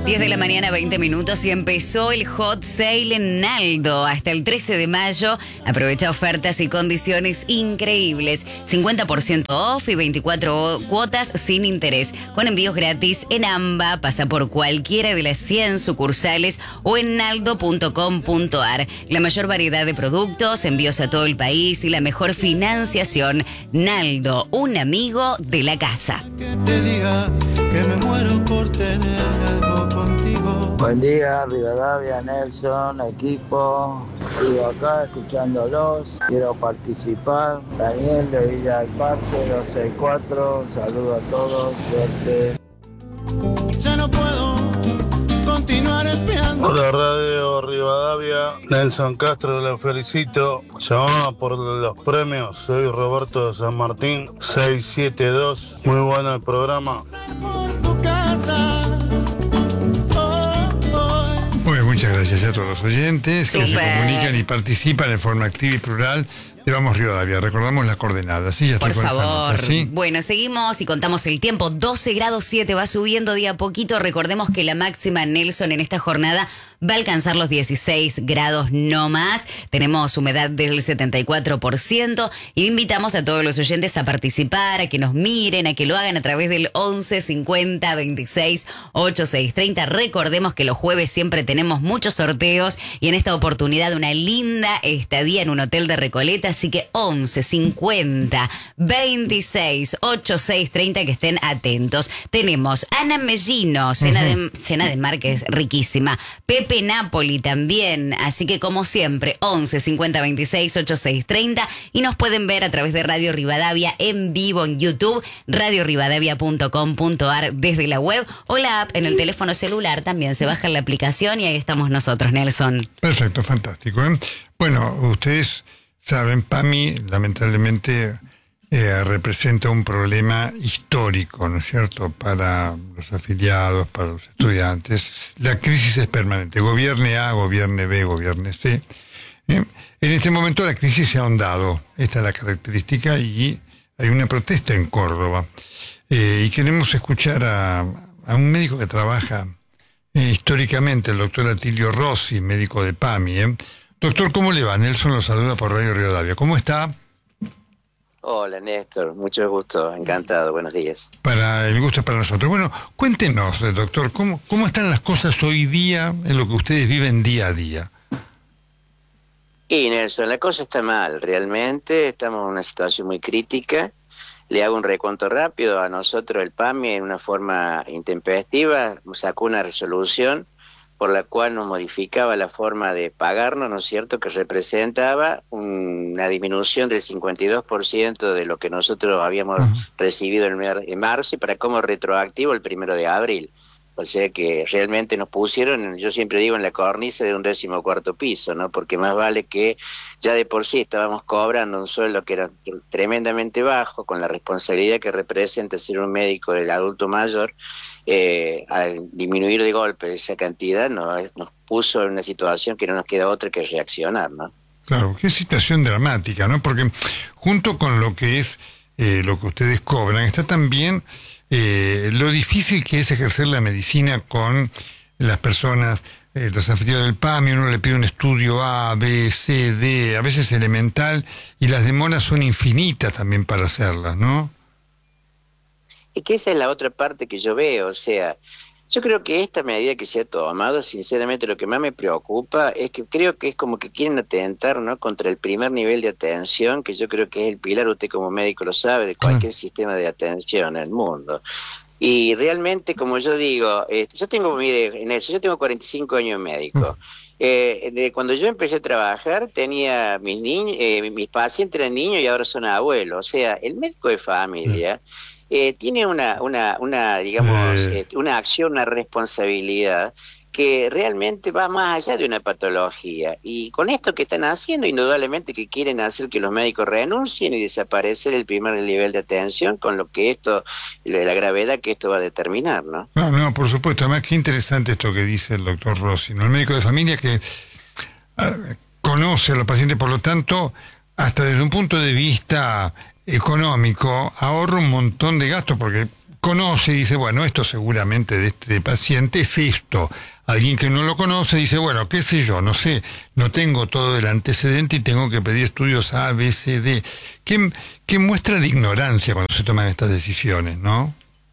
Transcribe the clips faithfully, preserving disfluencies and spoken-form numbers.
diez de la mañana, veinte minutos, y empezó el Hot Sale en Naldo. Hasta el trece de mayo, aprovecha ofertas y condiciones increíbles. cincuenta por ciento off y veinticuatro cuotas sin interés. Con envíos gratis en AMBA. Pasa por cualquiera de las cien sucursales o en naldo punto com punto ar. La mayor variedad de productos, envíos a todo el país y la mejor financiación. Naldo, un amigo de la casa. Que te diga que me muero por tener algo contigo. Buen día, Rivadavia, Nelson, equipo. Sigo acá escuchándolos. Quiero participar. Daniel de Villa del Parque, dos seis cuatro. Saludos a todos. Suerte. Ya no puedo continuar espiando. Hola Radio Rivadavia, Nelson Castro, los felicito. Llamaba por los premios, soy Roberto de San Martín, seiscientos setenta y dos. Muy bueno el programa. Por tu casa. Oh, oh. Muy bien, muchas gracias a todos los oyentes que se Súper. comunican y participan en forma activa y plural. Llevamos Rivadavia, recordamos las coordenadas. Sí, ya estoy Por con esta favor. nota, ¿sí? Bueno, seguimos y contamos el tiempo. doce grados siete, va subiendo día a poquito. Recordemos que la máxima, Nelson, en esta jornada va a alcanzar los dieciséis grados no más. Tenemos humedad del setenta y cuatro por ciento. Y invitamos a todos los oyentes a participar, a que nos miren, a que lo hagan a través del once cincuenta veintiséis ochenta y seis treinta. Recordemos que los jueves siempre tenemos muchos sorteos y en esta oportunidad una linda estadía en un hotel de Recoleta. Así que once cincuenta veintiséis ochenta y seis treinta, que estén atentos. Tenemos Ana Mellino, cena, uh-huh. de, cena de mar que es riquísima. Pepe Napoli también. Así que como siempre, once cincuenta veintiséis ochenta y seis treinta. Y nos pueden ver a través de Radio Rivadavia en vivo en YouTube, radio rivadavia punto com punto ar desde la web o la app en el teléfono celular. También se baja la aplicación y ahí estamos nosotros, Nelson. Perfecto, fantástico, ¿eh? Bueno, ustedes saben, PAMI lamentablemente eh, representa un problema histórico, ¿no es cierto?, para los afiliados, para los estudiantes. La crisis es permanente, gobierne A, gobierne B, gobierne C. ¿eh? En este momento la crisis se ha ahondado, esta es la característica, y hay una protesta en Córdoba. Eh, y queremos escuchar a, a un médico que trabaja eh, históricamente, el doctor Atilio Rossi, médico de PAMI, ¿eh? Doctor, ¿cómo le va? Nelson lo saluda por Radio Rivadavia. ¿Cómo está? Hola, Néstor. Mucho gusto. Encantado. Buenos días. Para el gusto es para nosotros. Bueno, cuéntenos, doctor, ¿cómo, cómo están las cosas hoy día en lo que ustedes viven día a día? Y, Nelson, la cosa está mal. Realmente estamos en una situación muy crítica. Le hago un recuento rápido. A nosotros el PAMI, en una forma intempestiva, sacó una resolución por la cual nos modificaba la forma de pagarnos, ¿no es cierto?, que representaba una disminución del cincuenta y dos por ciento de lo que nosotros habíamos uh-huh. recibido en, en marzo, y para como retroactivo el primero de abril. O sea que realmente nos pusieron, yo siempre digo, en la cornisa de un décimo cuarto piso, ¿no? Porque más vale que ya de por sí estábamos cobrando un sueldo que era tremendamente bajo, con la responsabilidad que representa ser un médico del adulto mayor. Eh, al disminuir de golpe esa cantidad nos, nos puso en una situación que no nos queda otra que reaccionar, ¿no? Claro, qué situación dramática, ¿no? Porque junto con lo que es eh, lo que ustedes cobran, está también eh, lo difícil que es ejercer la medicina con las personas, eh, los afiliados del PAMI. Uno le pide un estudio A, B, C, D, a veces elemental, y las demoras son infinitas también para hacerlas, ¿no? Es que esa es la otra parte que yo veo, o sea, yo creo que esta medida que se ha tomado, sinceramente lo que más me preocupa es que creo que es como que quieren atentar, ¿no?, contra el primer nivel de atención, que yo creo que es el pilar, usted como médico lo sabe, de cualquier sistema de atención en el mundo. Y realmente, como yo digo, eh, yo tengo, mire, en eso, yo tengo cuarenta y cinco años médico. Eh, de cuando yo empecé a trabajar tenía mis niños, eh, mis pacientes eran niños y ahora son abuelos, o sea, el médico de familia Eh, tiene una, una, una, digamos, eh. Eh, una acción, una responsabilidad que realmente va más allá de una patología. Y con esto que están haciendo, indudablemente que quieren hacer que los médicos renuncien y desaparecer el primer nivel de atención, con lo que esto, la gravedad que esto va a determinar, ¿no? No, no, por supuesto. Además, qué interesante esto que dice el doctor Rossi, ¿no? El médico de familia que ah, conoce a los pacientes, por lo tanto, hasta desde un punto de vista económico, ahorra un montón de gastos, porque conoce y dice, bueno, esto seguramente de este paciente es esto. Alguien que no lo conoce dice, bueno, qué sé yo, no sé, no tengo todo el antecedente y tengo que pedir estudios A, B, C, D. ¿Qué, qué muestra de ignorancia cuando se toman estas decisiones, no?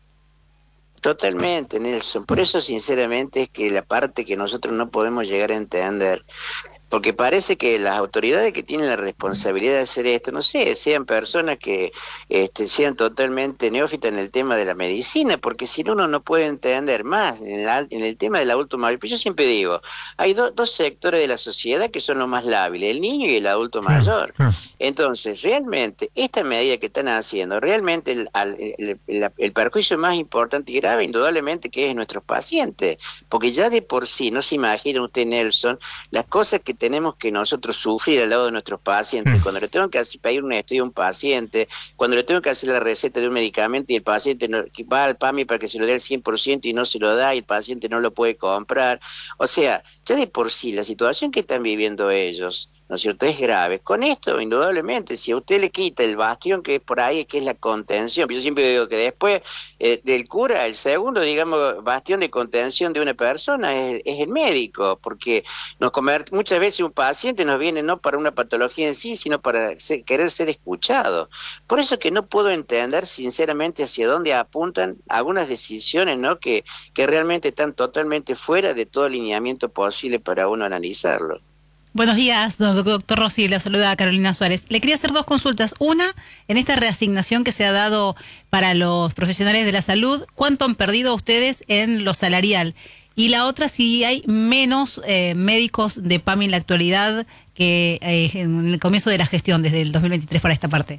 Totalmente, Nelson. Por eso, sinceramente, es que la parte que nosotros no podemos llegar a entender, porque parece que las autoridades que tienen la responsabilidad de hacer esto, no sé, sean personas que este, sean totalmente neófitas en el tema de la medicina, porque si no, uno no puede entender más en el, en el tema del adulto mayor. Pero yo siempre digo, hay do, dos sectores de la sociedad que son los más lábiles, el niño y el adulto mayor. Entonces, realmente, esta medida que están haciendo, realmente el, el, el, el perjuicio más importante y grave, indudablemente, que es nuestros pacientes, porque ya de por sí, no se imagina usted, Nelson, las cosas que tenemos que nosotros sufrir al lado de nuestros pacientes, cuando le tengo que hacer, pedir un estudio a un paciente, cuando le tengo que hacer la receta de un medicamento y el paciente no, que va al PAMI para que se lo dé al cien por ciento y no se lo da y el paciente no lo puede comprar. O sea, ya de por sí la situación que están viviendo ellos, ¿no es cierto?, es grave. Con esto, indudablemente, si a usted le quita el bastión que es por ahí, que es la contención, yo siempre digo que después eh, del cura, el segundo, digamos, bastión de contención de una persona es, es el médico, porque nos convert- muchas veces un paciente nos viene no para una patología en sí, sino para ser, querer ser escuchado. Por eso que no puedo entender sinceramente hacia dónde apuntan algunas decisiones, ¿no?, que, que realmente están totalmente fuera de todo lineamiento posible para uno analizarlo. Buenos días, doctor Rossi, le saluda a Carolina Suárez. Le quería hacer dos consultas. Una, en esta reasignación que se ha dado para los profesionales de la salud, ¿cuánto han perdido ustedes en lo salarial? Y la otra, si hay menos eh, médicos de PAMI en la actualidad que eh, en el comienzo de la gestión, desde el dos mil veintitrés para esta parte.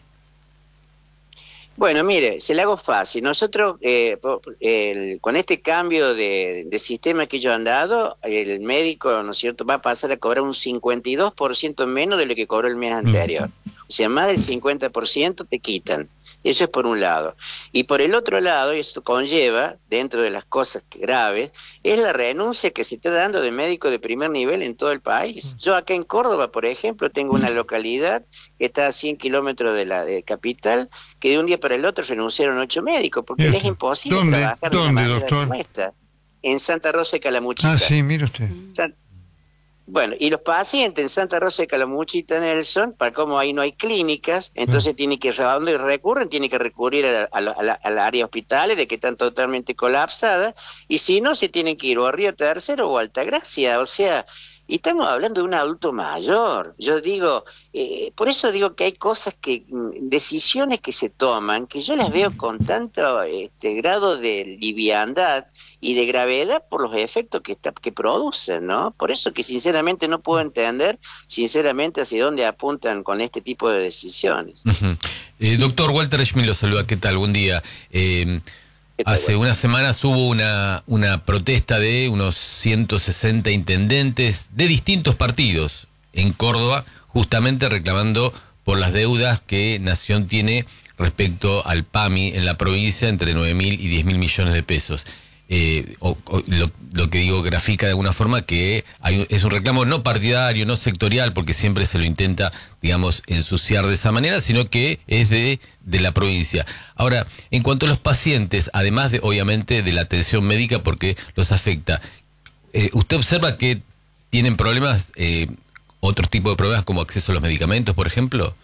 Bueno, mire, se le hago fácil. Nosotros, eh, el, con este cambio de, de sistema que ellos han dado, el médico, ¿no es cierto?, va a pasar a cobrar un cincuenta y dos por ciento menos de lo que cobró el mes anterior. O sea, más del cincuenta por ciento te quitan. Eso es por un lado. Y por el otro lado, y esto conlleva, dentro de las cosas graves, es la renuncia que se está dando de médicos de primer nivel en todo el país. Yo acá en Córdoba, por ejemplo, tengo una localidad que está a cien kilómetros de la de capital, que de un día para el otro renunciaron ocho médicos, porque les es imposible ¿Dónde? trabajar de ¿Dónde, una manera doctor? como esta. En Santa Rosa de Calamuchita. Ah, sí, mire usted. San- Bueno, y los pacientes en Santa Rosa de Calamuchita, Nelson, para como ahí no hay clínicas, entonces mm. tienen que, ¿a dónde recurren? Tienen que recurrir a, a, a, a la área hospitales, de que están totalmente colapsadas, y si no, se tienen que ir o a Río Tercero o a Altagracia, o sea, y estamos hablando de un adulto mayor. Yo digo, eh, por eso digo que hay cosas que, decisiones que se toman, que yo las veo con tanto este, grado de liviandad y de gravedad por los efectos que, está, que producen, ¿no? Por eso que sinceramente no puedo entender, sinceramente, hacia dónde apuntan con este tipo de decisiones. Uh-huh. eh, doctor Walter Schmidt lo saluda, ¿qué tal? Buen día. Eh, hace unas semanas hubo una, una protesta de unos ciento sesenta intendentes de distintos partidos en Córdoba, justamente reclamando por las deudas que Nación tiene respecto al PAMI en la provincia, entre nueve mil y diez mil millones de pesos. Eh, o, o, lo, lo que digo grafica de alguna forma que hay, es un reclamo no partidario, no sectorial, porque siempre se lo intenta, digamos, ensuciar de esa manera, sino que es de, de la provincia. Ahora, en cuanto a los pacientes, además de, obviamente, de la atención médica, porque los afecta, eh, ¿usted observa que tienen problemas, eh, otro tipo de problemas como acceso a los medicamentos, por ejemplo?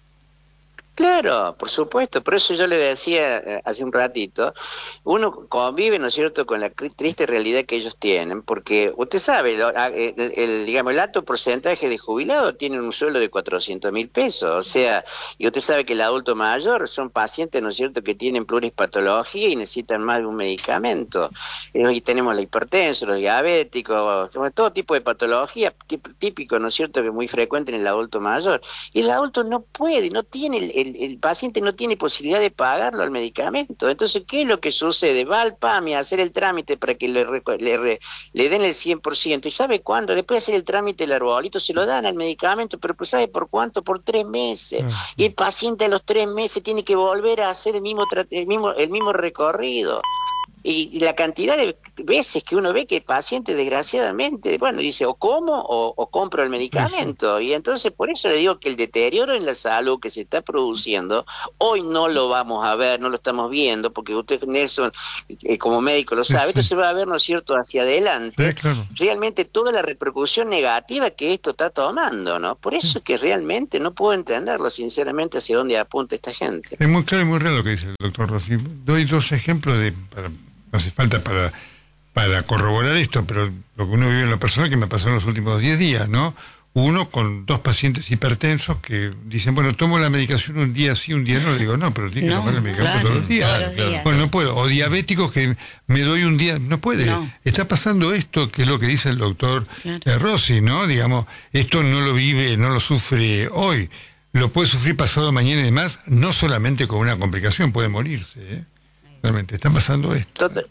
Claro, por supuesto, por eso yo le decía eh, hace un ratito, uno convive, ¿no es cierto?, con la triste realidad que ellos tienen, porque usted sabe, lo, el, el, digamos, el alto porcentaje de jubilados tienen un sueldo de cuatrocientos mil pesos, o sea, y usted sabe que el adulto mayor son pacientes, ¿no es cierto?, que tienen plurispatología y necesitan más de un medicamento. Hoy tenemos la hipertensión, los diabéticos, todo tipo de patología típico, ¿no es cierto?, que es muy frecuente en el adulto mayor, y el adulto no puede, no tiene el, el El, el paciente no tiene posibilidad de pagarlo al medicamento. Entonces, ¿qué es lo que sucede? Va al PAMI a hacer el trámite para que le, le, le den el cien por ciento. ¿Y sabe cuándo? Después de hacer el trámite del arbolito, se lo dan al medicamento, pero pues ¿sabe por cuánto? Por tres meses. Uh-huh. Y el paciente a los tres meses tiene que volver a hacer el mismo, el mismo, el mismo recorrido. y, y la cantidad de veces que uno ve que el paciente desgraciadamente, bueno, dice o como o, o compro el medicamento, y entonces por eso le digo que el deterioro en la salud que se está produciendo, hoy no lo vamos a ver, no lo estamos viendo, porque usted, Nelson, eh, como médico lo sabe, esto se va a ver, ¿no es cierto?, hacia adelante, sí, claro. realmente toda la repercusión negativa que esto está tomando, ¿no? Por eso es que realmente no puedo entenderlo, sinceramente, hacia dónde apunta esta gente. Es muy claro y muy real lo que dice el doctor Rossi. Doy dos ejemplos de, para, no hace falta para, para corroborar esto, pero lo que uno vive en lo personal que me pasó en los últimos diez días, ¿no? Uno con dos pacientes hipertensos que dicen, bueno, tomo la medicación un día sí, un día no. Le digo, no, pero tienes que No, tomar la medicación claro, todos los días. todos los días. Bueno, no puedo. O diabéticos que me doy un día, no puede. No. Está pasando esto, que es lo que dice el doctor Claro. eh, Rossi, ¿no? Digamos, esto no lo vive, no lo sufre hoy. Lo puede sufrir pasado mañana y demás, no solamente con una complicación, puede morirse, ¿eh? Realmente, está pasando esto. Total,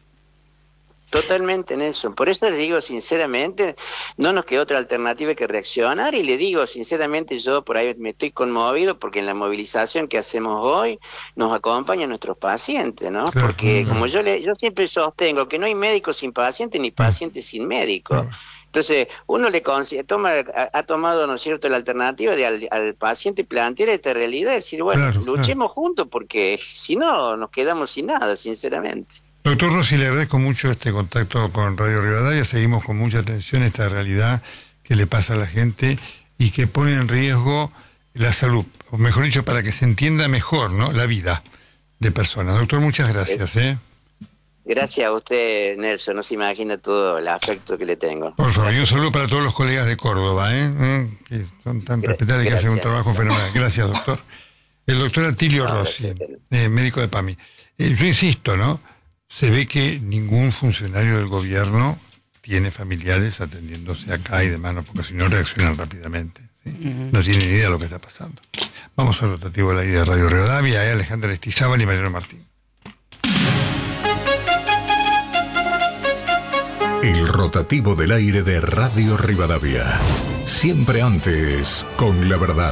totalmente, Nelson. Por eso les digo sinceramente, no nos queda otra alternativa que reaccionar, y le digo sinceramente, yo por ahí me estoy conmovido porque en la movilización que hacemos hoy nos acompañan nuestros pacientes, ¿no? Claro, Porque claro. como yo le, yo siempre sostengo que no hay médico sin paciente ni paciente sin médico. Claro. Entonces, uno le consigue, toma, ha, ha tomado, ¿no es cierto?, la alternativa de al, al paciente plantear esta realidad, decir, bueno, Claro, luchemos juntos, porque si no, nos quedamos sin nada, sinceramente. Doctor Rossi, le agradezco mucho este contacto con Radio Rivadavia. Seguimos con mucha atención esta realidad que le pasa a la gente y que pone en riesgo la salud, o mejor dicho, para que se entienda mejor, ¿no?, la vida de personas. Doctor, muchas gracias, ¿eh? Gracias a usted, Nelson, no se imagina todo el afecto que le tengo. Por favor, y un saludo para todos los colegas de Córdoba, ¿eh? ¿Eh? Que son tan respetables y que hacen un trabajo fenomenal. Gracias, doctor. El doctor Atilio No, Rossi, gracias. eh, médico de PAMI. Eh, yo insisto, ¿no? Se ve que ningún funcionario del gobierno tiene familiares atendiéndose acá y demás, ¿no? Porque si no reaccionan rápidamente, ¿sí? Uh-huh. No tienen ni idea de lo que está pasando. Vamos al rotativo de la idea de Radio Rivadavia, hay Alejandra Estizábal y Mariano Martín. El rotativo del aire de Radio Rivadavia. Siempre antes, con la verdad.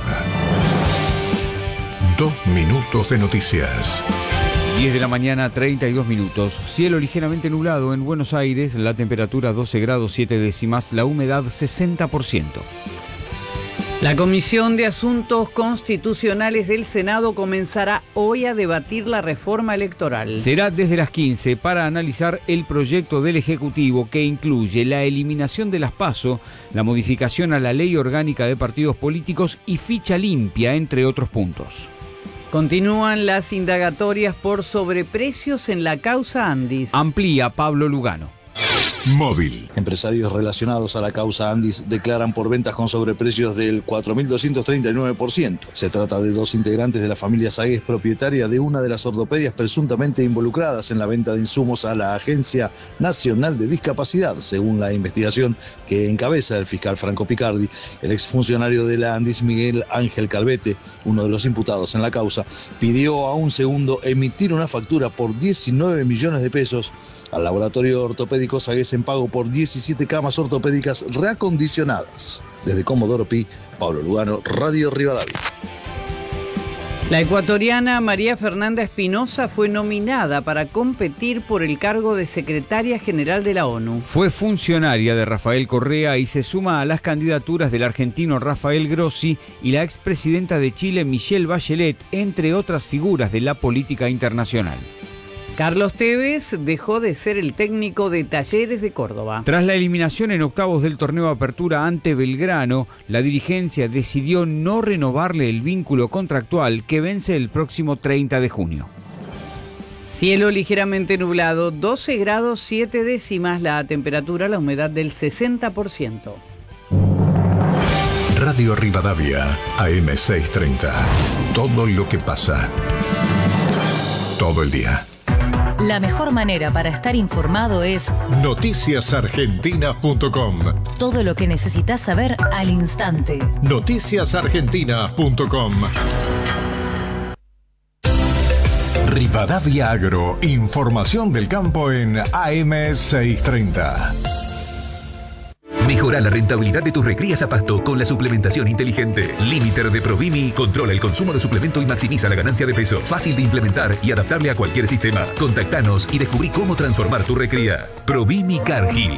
Dos minutos de noticias. diez de la mañana, treinta y dos minutos. Cielo ligeramente nublado en Buenos Aires, la temperatura doce grados siete décimas, la humedad sesenta por ciento. La Comisión de Asuntos Constitucionales del Senado comenzará hoy a debatir la reforma electoral. Será desde las quince para analizar el proyecto del Ejecutivo que incluye la eliminación de las PASO, la modificación a la Ley Orgánica de Partidos Políticos y ficha limpia, entre otros puntos. Continúan las indagatorias por sobreprecios en la causa Andis. Amplía Pablo Lugano. Móvil. Empresarios relacionados a la causa Andis declaran por ventas con sobreprecios del cuatro mil doscientos treinta y nueve por ciento. Se trata de dos integrantes de la familia Ságuez, propietaria de una de las ortopedias presuntamente involucradas en la venta de insumos a la Agencia Nacional de Discapacidad, según la investigación que encabeza el fiscal Franco Picardi. El exfuncionario de la Andis, Miguel Ángel Calvete, uno de los imputados en la causa, pidió a un segundo emitir una factura por diecinueve millones de pesos al laboratorio ortopédico Ságuez en pago por diecisiete camas ortopédicas reacondicionadas. Desde Comodoro Pi, Pablo Lugano, Radio Rivadavia. La ecuatoriana María Fernanda Espinosa fue nominada para competir por el cargo de secretaria general de la ONU. Fue funcionaria de Rafael Correa y se suma a las candidaturas del argentino Rafael Grossi y la expresidenta de Chile Michelle Bachelet, entre otras figuras de la política internacional. Carlos Tevez dejó de ser el técnico de Talleres de Córdoba. Tras la eliminación en octavos del torneo Apertura ante Belgrano, la dirigencia decidió no renovarle el vínculo contractual que vence el próximo treinta de junio. Cielo ligeramente nublado, doce grados siete décimas la temperatura, la humedad del sesenta por ciento. Radio Rivadavia, A M seiscientos treinta. Todo lo que pasa. Todo el día. La mejor manera para estar informado es noticias argentinas punto com. Todo lo que necesitas saber al instante. noticias argentinas punto com. Rivadavia Agro, información del campo en A M seiscientos treinta. Mejora la rentabilidad de tus recrías a pasto con la suplementación inteligente. Limiter de Provimi controla el consumo de suplemento y maximiza la ganancia de peso. Fácil de implementar y adaptable a cualquier sistema. Contactanos y descubrí cómo transformar tu recría. Provimi Cargill.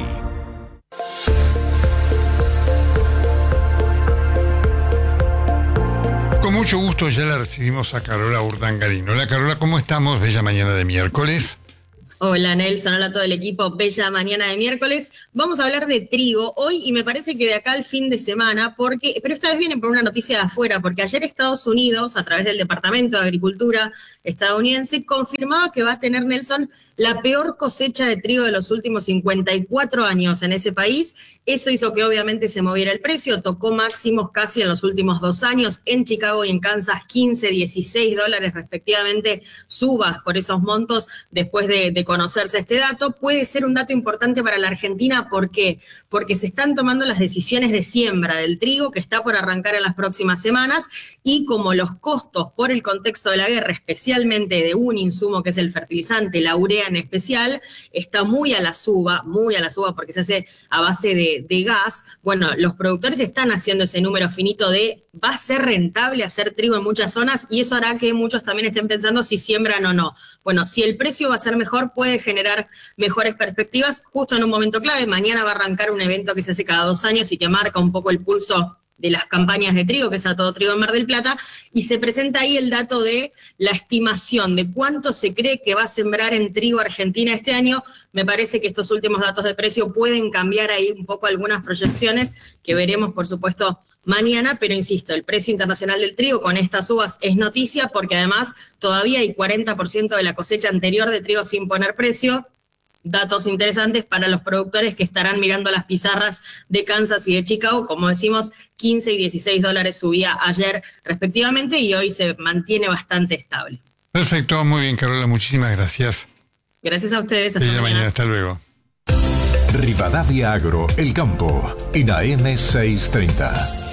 Con mucho gusto ya la recibimos a Carola Urdangarino. Hola Carola, ¿cómo estamos? Bella mañana de miércoles. Hola Nelson, hola a todo el equipo, bella mañana de miércoles. Vamos a hablar de trigo hoy y me parece que de acá al fin de semana, porque, pero esta vez viene por una noticia de afuera, porque ayer Estados Unidos, a través del Departamento de Agricultura estadounidense, confirmaba que va a tener, Nelson, la peor cosecha de trigo de los últimos cincuenta y cuatro años en ese país. Eso hizo que obviamente se moviera el precio, tocó máximos casi en los últimos dos años, en Chicago y en Kansas quince, dieciséis dólares respectivamente, subas por esos montos después de, de conocerse este dato. Puede ser un dato importante para la Argentina, ¿por qué? Porque se están tomando las decisiones de siembra del trigo que está por arrancar en las próximas semanas y como los costos por el contexto de la guerra, especialmente de un insumo que es el fertilizante, la urea en especial, está muy a la suba, muy a la suba porque se hace a base de, de gas. Bueno, los productores están haciendo ese número finito de va a ser rentable hacer trigo en muchas zonas y eso hará que muchos también estén pensando si siembran o no. Bueno, si el precio va a ser mejor, puede generar mejores perspectivas justo en un momento clave. Mañana va a arrancar un evento que se hace cada dos años y que marca un poco el pulso de las campañas de trigo, que es a todo trigo en Mar del Plata, y se presenta ahí el dato de la estimación de cuánto se cree que va a sembrar en trigo Argentina este año. Me parece que estos últimos datos de precio pueden cambiar ahí un poco algunas proyecciones que veremos, por supuesto, mañana, pero insisto, el precio internacional del trigo con estas uvas es noticia porque además todavía hay cuarenta por ciento de la cosecha anterior de trigo sin poner precio. Datos interesantes para los productores que estarán mirando las pizarras de Kansas y de Chicago. Como decimos, quince y dieciséis dólares subía ayer respectivamente y hoy se mantiene bastante estable. Perfecto, muy bien Carola, muchísimas gracias. Gracias a ustedes. Hasta mañana. mañana, hasta luego. Rivadavia Agro, El Campo, en A M seiscientos treinta.